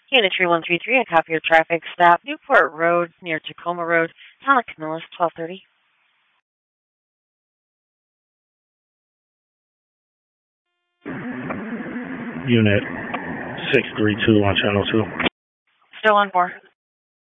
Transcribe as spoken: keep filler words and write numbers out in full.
Unit three one three three, I copy your traffic stop. Newport Road near Tacoma Road. Town of Camillus, twelve thirty. Unit six three two on channel two. Still on four.